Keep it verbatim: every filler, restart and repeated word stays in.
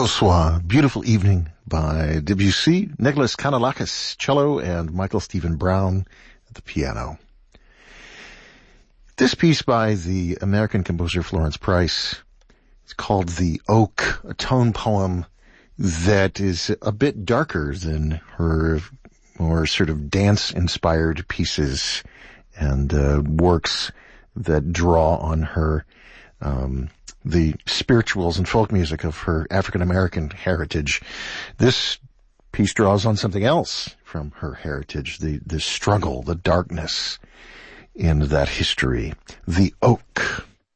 Bonsoir, Beautiful Evening by Debussy, Nicholas Kanellakis, cello, and Michael Stephen Brown at the piano. This piece by the American composer Florence Price, it's called The Oak, a tone poem that is a bit darker than her more sort of dance-inspired pieces and uh, works that draw on her um the spirituals and folk music of her African-American heritage. This piece draws on something else from her heritage, the, the struggle, the darkness in that history. The Oak.